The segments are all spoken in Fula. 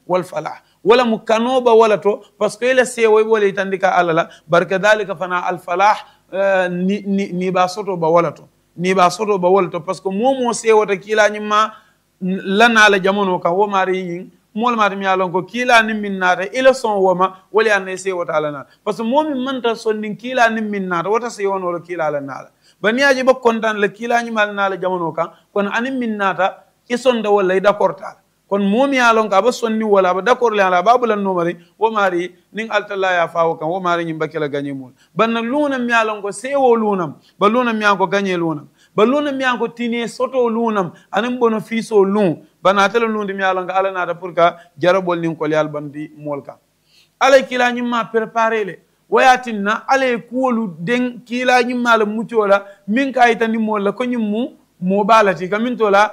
wal falah wala mu kanoba wala to parce que ila sewoy wala itandika alala barka dalika fana al falah ni ba soto ba wala to ni ba soto ba wala to parce que momo sewota kila nyima lana la jamono kan wo mari yin mol mari mi alon ko kila nim min nata ila son woma wala an sewota alana parce que momi manta sondin kila nim min nata wata sewono lo kila la nala baniyaji ba kontan la kila nyima nala jamono kan kon anim min nata isonda wala d'accord tal kon momi alon ka ba sonni wala ba d'accord le ala babulan no mari wo mari ning altalla ya faawo kan wo mari nyim bakela ganye mul banna luna mi alon ko sewo lunam ba luna mi anko ganye lunam ba luna mi anko tine soto lunam anim bono fiso lun bana tele lunde mi alon ka ala nata pour ka jarabol nin ko yal bandi mol ka alay kila nyimma préparer le wayatinna alay kuwolu den kila nyimma la muccola min ka itani mol la ko nyimmu mo balati kamin tola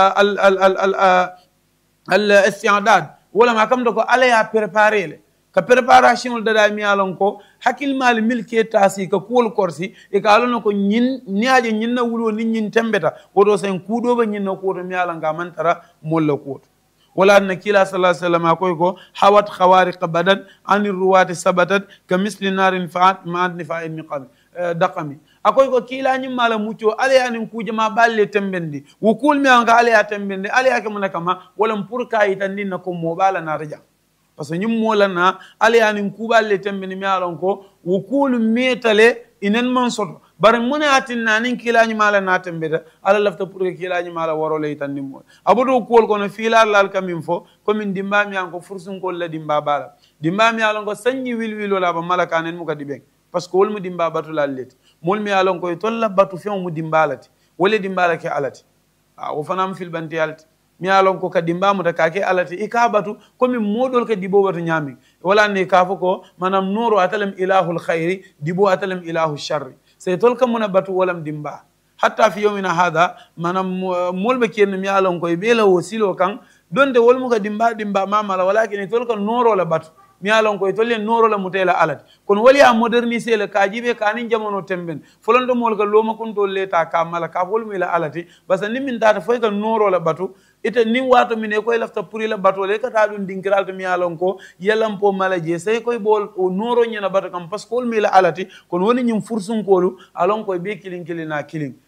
al isti'dad wala ma kam do ko ala ya préparer le ka préparation dada mi alon ko hakil mal milke tasi ka kuwol korsi e ka alon ko nyin niaje nyin na wulo ni nyin tembeta wodo sen kudo ba nyin na ko to mi alon ga mantara molla ko wala anna kila sallallahu alaihi wasallam akoy ko hawat khawariq badan anir ruwati sabatat ka misli narin fa'at ma'ad nifa'in miqam daqami akoy ko kila nyim mala muccio ala yanin kuje ma balle tembendi wukul mi anga ala ya tembendi ala ya kamana kama wala mpurka itandi na ko mo bala na raja parce que nyim mola na ala yanin ku balle tembendi mi alon ko wukul metale inen man soto bar mun atin nanin kila nyim mala na tembeda ala lafta pour kila nyim mala warole itandi mo abudo kol ko no fila lal kamim fo ko min dimba mi anko fursun ko la dimba bala dimba mi alon ko sanyi wilwilo la ba malaka nen mu ka dibeng parce que wol mu dimba batulal let mol mi alon koy tolla batu fe mu dimbalati wala dimbalake alati wo fanam fil banti alati mi alon ko ka dimba mu takake alati ikabatu komi modol ka dibo batu nyami wala ne ka ko manam nuru atalam ilahul khairi dibo atalam ilahul sharri sey tol ka muna batu walam dimba hatta fi yawmina hada manam mol be ken mi alon koy bela wasilo kan donde wol mu ka dimba mamala walakin tol ka noro la batu mi alon ko tolle noro la mutela alati kon wali a moderniser le kajibe kanin jamono temben folondo mol ga loma kon to leta ka mala ka fol mi la alati basa nimin data foy ka noro la batu ita ni wato mi ne koy lafta puri la batu le ka ta dun dinkiral to mi alon ko yelam po mala je sey koy bol o noro nyina batu kam parce que mi la alati kon woni nyim fursun kolu alon koy be kilin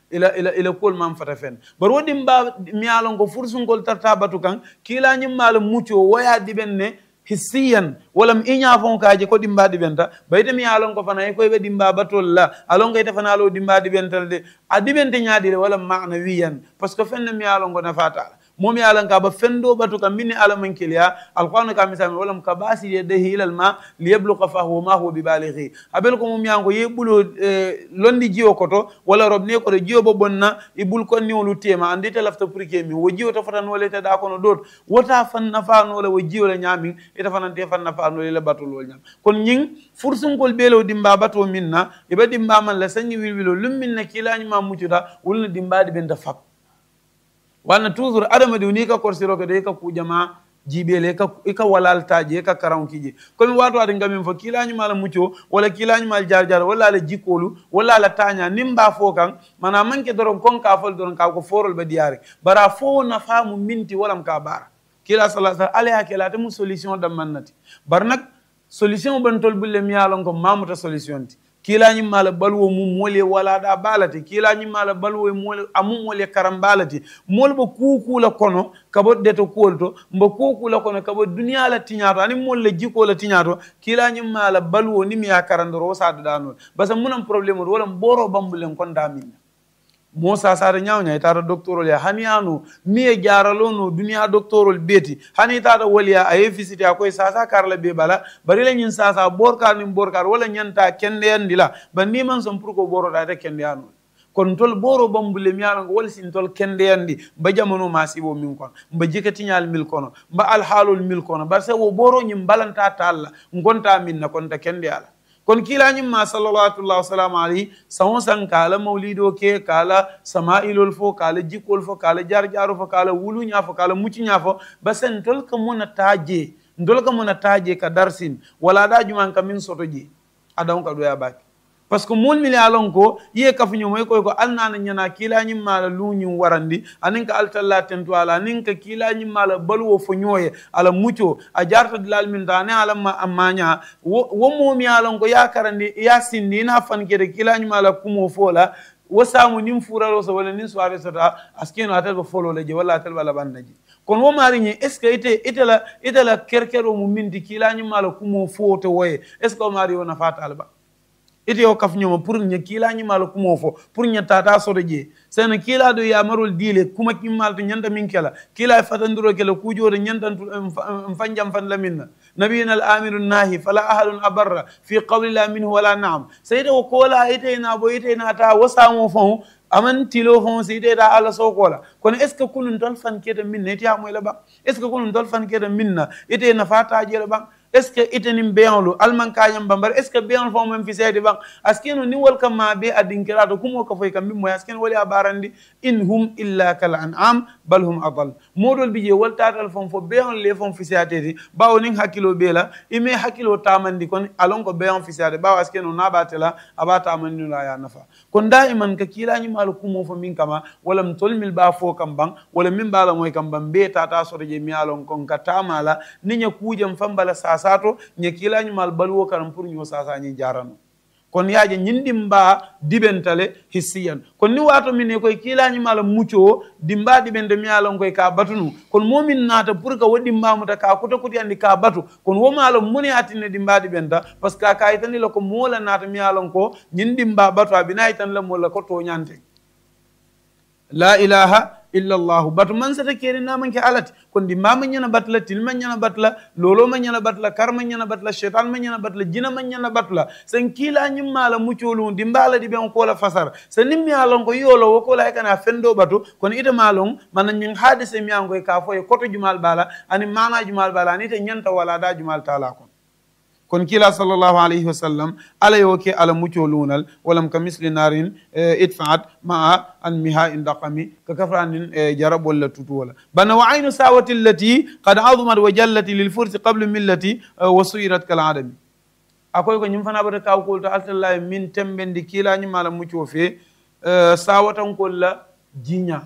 ila kol mam fata fen bar wodi mba mi alon ko fursun kol tarta batu kan kila nyim mala muccio waya dibenne hissiyan walam inya fon kaaje ko dimba dibenta bayde mi alon ko fana ko be dimba batol la alon ko tefana lo dimba dibental de adibente nyaadi le wala ma'nawiyan parce que fenne mi alon ko nafata momi alan ka ba fendo batu kam minni alaman kiliya alquran ka misami walam ka basi yadihi ila alma liyabluqa fahu ma huwa bibalighi abel ko mum yango yebulo londi jiwo koto wala robne ko jiwo bo bonna ibul ko niwlu tema andita lafta purike mi wo jiwo to fatan wala ta da kono dot wota fan nafano wala wo jiwo la nyami ita fanan te fan nafano le batul wol nyam kon nying fursun kol belo dimba bato minna ibe dimba man la sanyi wilwilo lum minna kilani ma mutuda wulna dimba di benda fak wana toujours adama de ni ka korsiro ko de ka ku jama jibele ka walal taje ka karam kije komi wato ade ngam fo kilani mala muccio wala kilani mal jar wala la jikolu wala la tanya nimba fo kan mana manke doron kon ka fol doron ka ko forol be diare bara fo na famu minti walam ka bara kila sallallahu alaihi wasallam ala ta mu solution dam mannati bar nak solution ban tol bulle mi yalon ko mamuta solution ti kila nyi mala balwo mum mole wala da balati kila nyi mala balwo mole amum mole karam balati mol bo kuku la kono kabo deto kolto mbo kuku la kono kabo dunya la tinyato ani mol le jiko la tinyato kila nyi mala balwo ni mi yakarandoro sada danol basa munam problème wala mboro bambulen kon damin Musa sare nyawnya itara doctorol ya hanianu miye jaralono dunia doctorol beti hani tata waliya ay visite akoy sasa karla be bala bari la nyin sasa borkar nim borkar wala nyanta kende yandila banni man som pour ko boro da kende yanu kon tol boro bambule miala wal sin tol kende yandi ba jamono masibo min kon ba jikati nyal mil kono ba al halul mil kono bar se wo boro nyim balanta talla ngonta min na kon ta kende yala kon kilani ma sallallahu alaihi wasallam ali sawon kala maulido ke kala samailul fo kala jikol fo kala jarjaru fo kala wulu nya fo kala muci nya fo basen tol ka mona taje ndol ka mona taje ka darsin wala da juman ka min soto je adon ka do ya baki parce que mol mi alon ko ye kafuño moy koy ko alnana ñana kilañi mala luñu warandi anin ka altalla tentu ala anin ka kilañi mala balwo fo ñoye ala mucco a jarta dilal min dane ala amaña wo momi alon ko ya karandi ya sindi na fan kede kilañi mala kumo fola wo samu nim furaro so wala nin soirée sota askeno atel ba folo leje wala atel ba labannaji kon wo mari ñe est ce que itela kerkero mu mindi kilañi mala kumo foto woye est ce que o mari wona fatal ba ite yo kaf ñoma pour ñe kila ñi mal kumo fo pour ñe tata sodo je sen kila do ya marol dile kuma ki mal to ñanda min kala kila fatanduro kala ku jode ñandan fanjam fan laminna nabiyina al amiru nahi fala ahadun abarra fi qawli la minhu wala na'am sayda ko kola ite na bo ite na ta wasamo fon aman tilo fon side da ala so kola kon est ce que kunun dol fan keda minna ite amoy la ba est ce que kunun dol fan keda minna ite na fata je la ba est ce que itenim beyanlu alman kañam bambar est ce que beyan fo men fi seedi ban askeno ni wol kam ma be adinkirato kumo ko foy kam mimmo askeno wali abarandi in hum illa kal an'am bal hum adall modol bije wol tatal fon fo beyan le fon fi seatedi bawo nin hakilo bela ime hakilo tamandi kon alon ko beyan fi seade bawo askeno nabatela abata amandi la ya nafa kon daiman ka kilani mal kumo fo min kama wala mtolmil ba fo kam ban wala min bala moy kam ban be tata soje mi alon kon ka tamala ninya kujam fambala sato nye kila nyumal balwo karam pour nyo sasa nyi jarano kon yaaje nyindimba dibentale hissiyan kon ni wato mine koy kila nyumal muccio dimba dibende mi alon koy ka batunu kon momin nata pour ka wodi mbamuta ka kuta kuti andi ka batu kon wo malo muni atine dimba dibenta parce que ka itani lako mola nata mi alon ko nyindimba batu abina itan la mola ko to nyante la ilaha illa allah batu man sata keri naman ke alati kon di mama nyana batla tilma nyana batla lolo ma nyana batla karma nyana batla shaitan ma nyana batla jina ma nyana batla sen kila nyimala mucolu di mbala di ben ko la fasar sen nimmi alon ko yolo wo ko la kana fendo batu kon ita malon man nyin hadise mi angoy ka foye koto jumal bala ani mana jumal bala ani te nyanta wala da jumal taala kon kila sallallahu alayhi wa sallam ala yoke ala mucolunal walam ka misli narin idfaat maa an miha indaqami ka kafranin jarab wala tutu wala bana wa aynu sawati allati qad azumat wa jallati lil fursi qabla millati wa suyirat kal adami akoy ko nyum fana bata kaw ko to altallahi min tembendi kila nyum ala muccio fe sawatan ko la jinya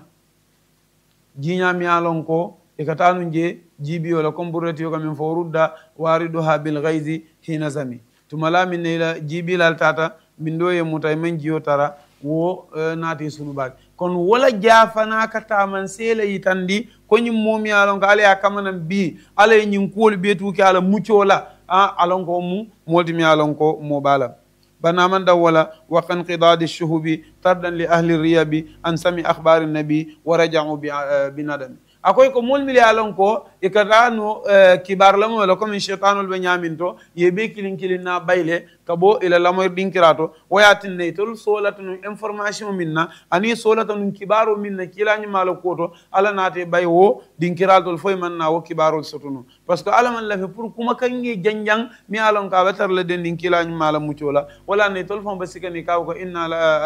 mi alon ko e katanu je jibi wala komburati ko min fo rudda wariduha bil ghaizi hina zami tumala min ila jibi lal tata min do ye mutay men jiyo tara wo naati sunu baak kon wala jafana kata man sele yitandi ko nyim momi alon ko ala kamanam bi ala nyin kool betu ki ala mucciola alon ko mu molti mi alon ko mo bala bana man dawala wa qanqidad ash-shuhubi tardan li ahli riyabi an sami akhbar an-nabi wa raja'u bi nadami akoy ko molmili alon ko e katano kibar lamo wala comme shaytanul benyaminto yebe kilin na bayle kabo ila lamoy dinkirato wayatin ne tol solatun information minna ani solatun kibaro minna kilani malo koto ala nate baywo dinkirato foy man na wo kibaro sotuno parce que ala man la fe pour kuma kangi janjang mi alon ka batar la den dinkilani mala muciola wala ne tol fon basikani kaw ko inna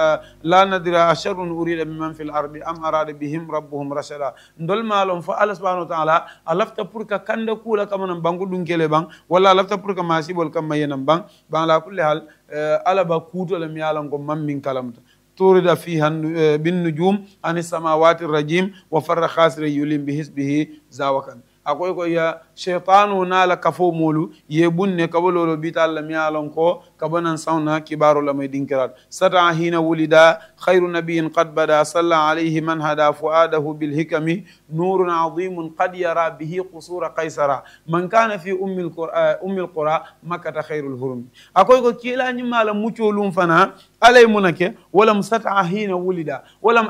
la nadira asharun urida biman fil ardi am arada bihim rabbuhum rashada ndol malon fa Allah subhanahu wa ta'ala alafta pour ka kanda kula kamanam bangu dunkele bang wala alafta pour ka masibol kam mayenam bang la kulli hal ala ba kuto lam yalan ko mammin kalamta turida fiha bin nujum an samawati rajim wa farra khasira yulim bihisbihi zawakan akoy ko ya shaytanu nala kafo molu yebunne kabololo bital lam yalan ko kabanan sauna kibaru lamay dinkirat sata hina wulida khairu nabiyyin qad bada salla alayhi man hada fuadahu bil hikami nurun azimun qad yara bihi qusura qaisara man kana fi ummil qura makkata khairul hurum akoy ko kila ni mala muccolum fana alay munake wala sata hina wulida wala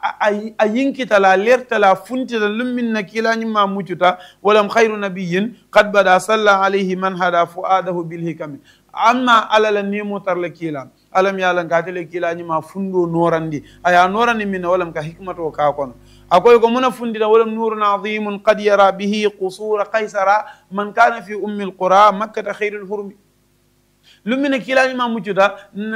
ayinkita la lerta la funtita lumminna kila ni ma muccuta wala khairu nabiyyin qad bada salla alayhi man hada fuadahu bil hikami amma alala nemo tarla kila alam yalan katele kila ni ma fundo norandi aya norandi min walam ka hikmato ka kono akoy ko muna fundina walam nurun azimun qad yara bihi qusura qaisara man kana fi ummil qura makkah khairul hurmi lumina kila ni ma muccuta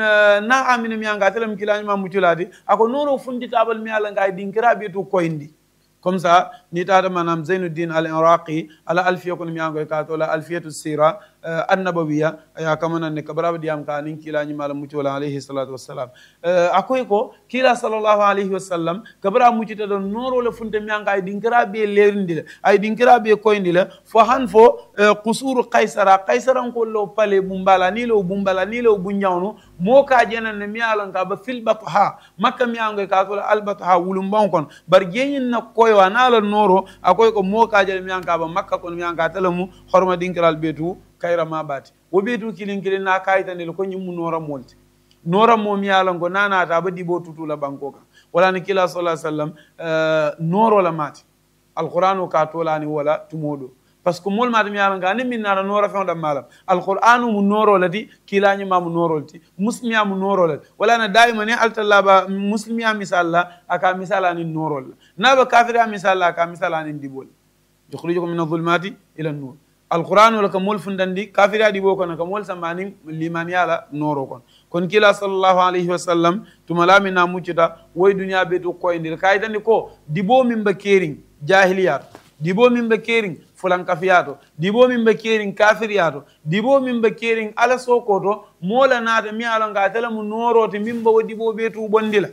na amina mi anga telam kila ni ma mucculadi ako noro fundi tabal mi ala ngay dinkira be to koyndi comme ça ni tata manam Zainuddin al-Iraqi ala alfiya kon mi ango ka to la alfiyatu sira annabawiya ya kamana ne kabraba diam ka nin kila ni mala mucci wala alayhi salatu wassalam akoy ko kila sallallahu alayhi wasallam kabra mucci ta don noro le funte mi anga ay dinkira be lerindile ay dinkira be koyndile fo han fo qusuru qaisara ko lo pale bumbala ni lo bunyawno mo ka jena ne mi alan ka ba fil batha makka mi ango ka to al batha wulum bon kon bar geñin na koy wa nala noro akoy ko mo ka jena mi anka ba makka kon mi anka talamu horma dinkiral betu kayra ma bati wo betu kilin na kayitande ko nyum nora molti nora mo mi alan ko nana ta ba dibo tutula banko ka wala ni kila sallallahu alaihi wasallam noro la mati alquranu ka tolani wala tumodo parce que mol madam yalan ga min nara nora fe dam malam alquranu mu noro lati kila ni mamu noro lati muslimiya mu noro lati wala na daima ne altallaba muslimiya misalla aka misala ni noro na ba kafira misalla aka misala ni dibol yukhrijukum min adh-dhulumati ila an-nur alquranu laka mol fundandi kafira dibo ko naka mol samani liman yala noro kon kila sallallahu alayhi wasallam tumalami na mucita way dunya betu koyndir kaytani ko dibo min ba kering jahiliyat dibo min ba kering fulan kafiyato dibo min ba kering kafiriyato dibo min ba kering ala sokoto mola nata mi alanga tala mu norote min ba dibo betu bondila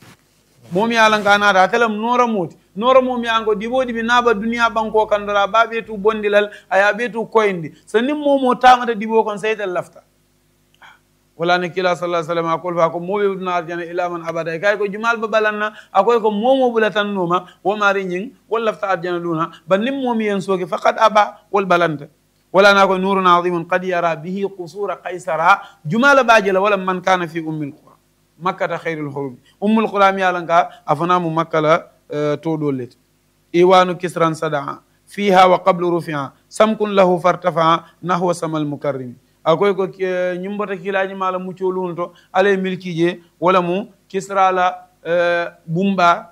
momi alanga nata tala mu nora moti nora momi ango dibo dibi naba dunya banko kandara ba betu bondilal aya betu koyndi so nim momo tamata dibo kon saytal lafta wala ne kila sallallahu alaihi wasallam akol fa ko mobe na arjana ila man abada kay ko jumal ba balanna akoy ko momo bulatan noma wo mari nyin wala fa arjana duna ban nim momi yen sogi faqad aba wal balanta wala na ko nurun azim qad yara bihi qusur qaisara jumal bajila wala man kana fi ummil qura makkah khairul hurum ummul qura mi yalanka afana mu makkala to dolet iwanu kisran sadaa fiha wa qablu rufi'a samkun lahu fartafa nahwa samal mukarrim akoy ko nyimbota kilaji mala muccolun to ale milkije wala mu kisra la bumba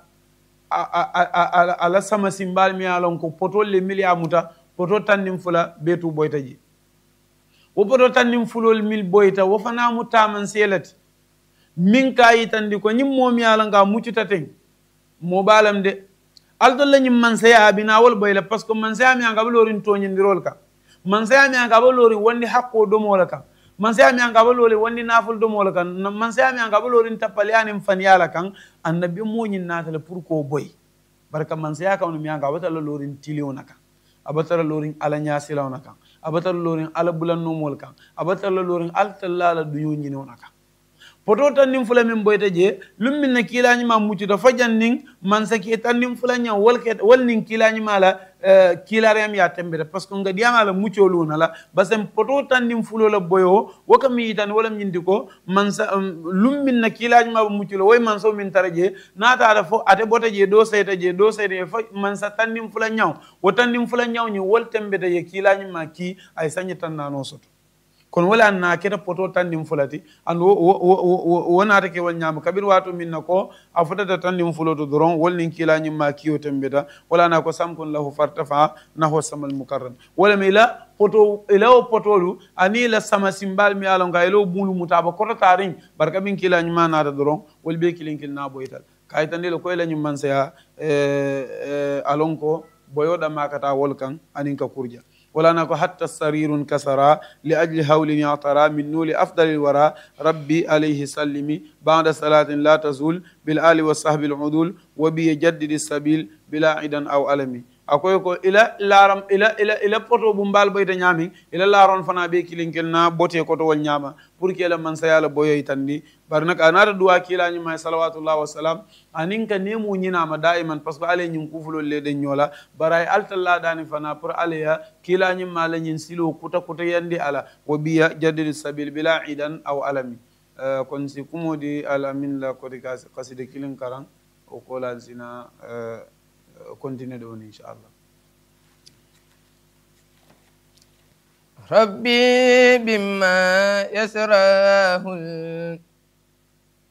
ala sama simbal mi alon ko potol le milia muta poto tannim fula betu boytaji wo poto tannim fulol mil boyta wo fana mutaman selati min kayi tandi ko nyimmo mi alanga muccuta ten mo balam de aldo la nyim man saya bina wol boyla parce que man saya mi anga lorin toñindirol ka man saya mi anga balori wonni hakko do mola kan man saya mi anga balori wonni naful do mola kan man saya mi anga balori tapali anim faniyala kan annabi mo nyin natale pour ko boy barka man saya kan mi anga batala lorin tiliona kan abatala lorin ala nyasilawna kan abatala lorin ala bulan no mol kan abatala lorin altalla du nyinona kan poto tannim fula min boyta je lummin na kilani ma muccu da fajan ning man saki tannim fula nya wal nin kilani mala kilarem ya tembere parce que ngadi amala muccu luna la basem poto tannim fulo la boyo wakami tan wala nyindi ko man sa lummin na kilani ma muccu la way man so min taraje nata da fo ate bota je do sayta fa man sa tannim fula nyaw wo tannim fula nyaw ni wol tembede ye kilani ma ki ay sanyi tan nano soto kon wala na keta poto tandim fulati and wona take wal nyam kabir watu minna ko afutata tandim fuloto doron wal nin kila nyimma kiyo tembeda wala na ko samkun lahu fartafa nahu samal mukarram wala mila poto ilo potolu ani la sama simbal mi alonga ilo bulu mutaba ko tarin barka min kila nyimma na doron wal be kilin kilna boytal kay tandelo ko la nyimman sa alonko boyoda makata wolkan anin ka kurja ولا نكو حتى السرير كسرا لأجل هول يعطرا من نول أفضل الورى ربي عليه سلمي بعد صلاة لا تزول بالآل والصحب العدول وبيجدد السبيل بلا عدا أو ألمي akoy ko ila poto bumbal boyta nyami ila laron fana be kilinkelna bote ko to wal nyama pour que la man sayala boyoy tandi bar nak anata duwa kila nyima salawatullah wa salam aninka nemu nyina ma daiman parce que ale nyin kufulo le de nyola baray altalla dani fana pour aleya kila nyima la nyin silo kuta yandi ala wa biya jaddid sabil bila idan aw alami kon si kumodi alamin la ko de qaside kilin karan o ko la sina continue doon inshallah rabbi bima yasrahul